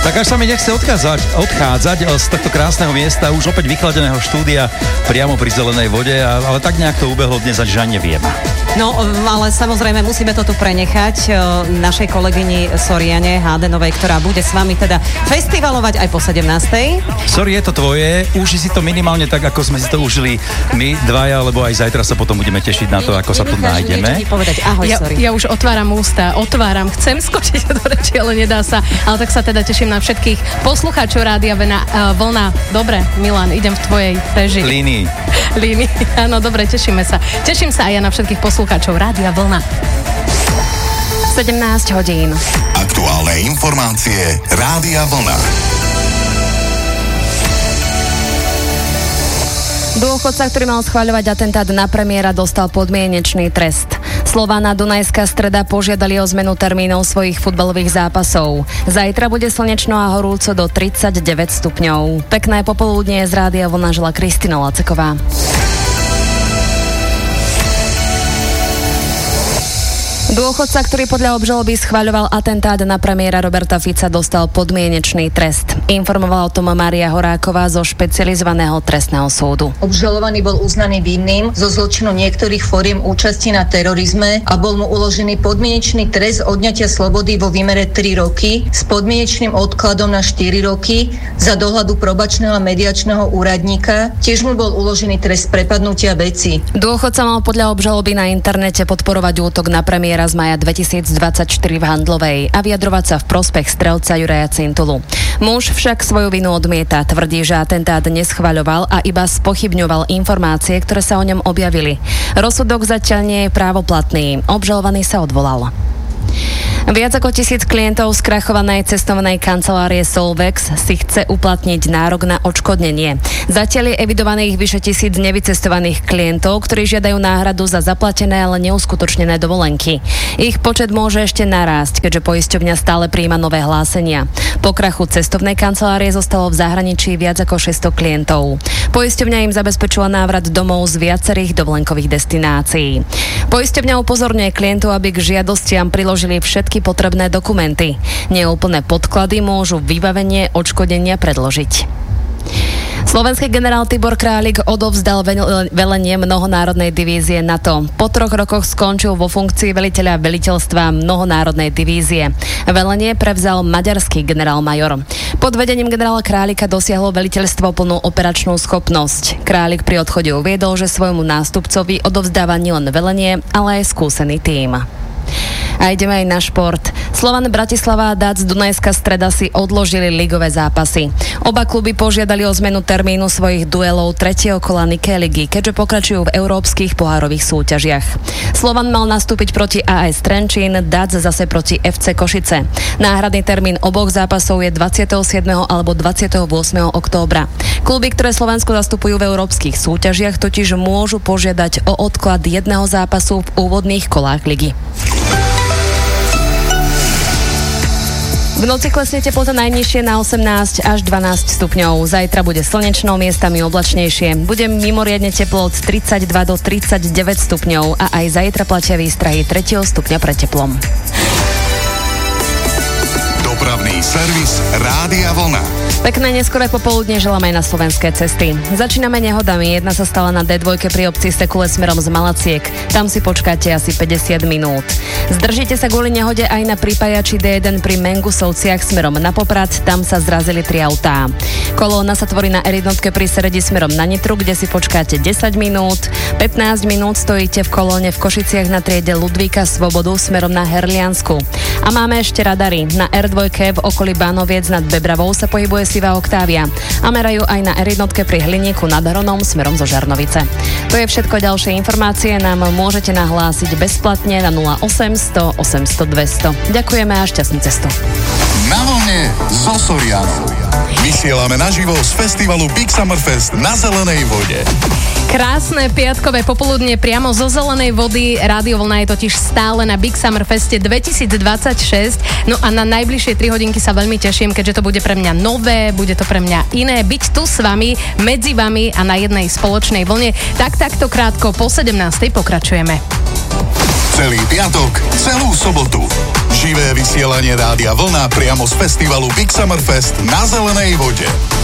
Tak až sa mi nechce odchádzať z tohto krásneho miesta, už opäť vychladeného štúdia priamo pri zelenej vode, ale tak nejak to ubehlo dnes, ani neviem. No, ale samozrejme musíme to tu prenechať našej kolegyni Soriane Hádenovej, ktorá bude s vami teda festivalovať aj po 17. Sori, je to tvoje, uži si to minimálne tak, ako sme si to užili my dvaja, lebo aj zajtra sa potom budeme tešiť na to, ako sa tu nájdeme. Ahoj, ja už otváram ústa, chcem skočiť do reči, ale nedá sa. Ale tak sa teda teším na všetkých poslucháčov Rádia Vlna. Dobre, Milan, idem v tvojej režii. Línii. Áno, dobre, tešíme sa. Teším sa aj ja na všetkých poslucháčov Rádia Vlna. 17 hodín. Aktuálne informácie Rádia Vlna. Dôchodca, ktorý mal schváľovať atentát na premiéra, dostal podmienečný trest. Slovana Dunajská Streda požiadali o zmenu termínov svojich futbalových zápasov. Zajtra bude slnečno a horúco do 39 stupňov. Pekné popoludnie z Rádia Vlna žela Kristina Laceková. Dôchodca, ktorý podľa obžaloby schváľoval atentát na premiéra Roberta Fica, dostal podmienečný trest. Informovala o tom Mária Horáková zo špecializovaného trestného súdu. Obžalovaný bol uznaný vinným zo zločinu niektorých foriem účasti na terorizme a bol mu uložený podmienečný trest odňatia slobody vo výmere 3 roky s podmienečným odkladom na 4 roky za dohľadu probačného a mediačného úradníka. Tiež mu bol uložený trest prepadnutia veci. Dôchodca mal podľa obžaloby na internete podporovať útok na premiéra z maja 2024 v Handlovej a vyjadrovať sa v prospech strelca Juraja Cintulu. Muž však svoju vinu odmieta, tvrdí, že atentát neschvaľoval a iba spochybňoval informácie, ktoré sa o ňom objavili. Rozsudok zatiaľ nie je právoplatný. Obžalovaný sa odvolal. Viac ako 1000 klientov skrachovanej cestovnej kancelárie Solvex si chce uplatniť nárok na odškodnenie. Zatiaľ je evidovaných vyše 1000 nevycestovaných klientov, ktorí žiadajú náhradu za zaplatené, ale neuskutočnené dovolenky. Ich počet môže ešte narásť, keďže poisťovňa stále prijíma nové hlásenia. Po krachu cestovnej kancelárie zostalo v zahraničí viac ako 600 klientov. Poisťovňa im zabezpečila návrat domov z viacerých dovolenkových destinácií. Poisťovňa upozorňuje klientov, aby k žiadostiam priložili všetky potrebné dokumenty. Neúplné podklady môžu vybavenie odškodenia predložiť. Slovenský generál Tibor Králik odovzdal velenie mnohonárodnej divízie NATO. Po 3 rokoch skončil vo funkcii veliteľa veliteľstva mnohonárodnej divízie. Velenie prevzal maďarský generál-major. Pod vedením generála Králika dosiahlo veliteľstvo plnú operačnú schopnosť. Králik pri odchode uviedol, že svojmu nástupcovi odovzdáva nielen velenie, ale aj skúsený tím. A ideme aj na šport. Slovan Bratislava a Dac Dunajská Streda si odložili ligové zápasy. Oba kluby požiadali o zmenu termínu svojich duelov 3. kola Nike ligy, keďže pokračujú v európskych pohárových súťažiach. Slovan mal nastúpiť proti AS Trenčín, Dac zase proti FC Košice. Náhradný termín oboch zápasov je 27. alebo 28. októbra. Kluby, ktoré Slovensko zastupujú v európskych súťažiach, totiž môžu požiadať o odklad jedného zápasu v úvodných kolách ligy. V noci klesne teplota najnižšie na 18 až 12 stupňov. Zajtra bude slnečno, miestami oblačnejšie. Bude mimoriadne teplo od 32 do 39 stupňov a aj zajtra platia výstrahy 3. stupňa pred teplom. Dopravný servis Rádia Vlna. Pekné neskoré popoludne želám aj na slovenské cesty. Začíname nehodami. Jedna sa stala na D2 pri obci Sekule smerom z Malaciek. Tam si počkáte asi 50 minút. Zdržite sa kvôli nehode aj na pripájači D1 pri Mengusovciach smerom na Poprad. Tam sa zrazili 3 autá. Kolóna sa tvorí na R1 pri Seredi smerom na Nitru, kde si počkáte 10 minút. 15 minút stojíte v kolóne v Košiciach na triede Ludvíka Svobodu smerom na Herliansku. A máme ešte radary. Na R2 v okolí Bánoviec nad Bebravou sa pohybuje sivá Octavia a merajú aj na R1 pri Hliníku nad Hronom smerom zo Žarnovice. To je všetko, ďalšie informácie nám môžete nahlásiť bezplatne na 0800 800 200. Ďakujeme a šťastnú cestu. Na vlne so Sorianou. Vysielame naživo z festivalu Big Summer Fest na Zelenej vode. Krásne piatkové popoludne priamo zo Zelenej vody. Rádio Vlna je totiž stále na Big Summer Feste 2026. No a na najbližšie 3 hodinky sa veľmi teším, keďže to bude pre mňa nové, bude to pre mňa iné. Byť tu s vami, medzi vami a na jednej spoločnej vlne. Takto krátko po 17. pokračujeme. Celý piatok, celú sobotu. Živé vysielanie Rádia Vlna priamo z festivalu Big Summer Fest na Zelenej vode.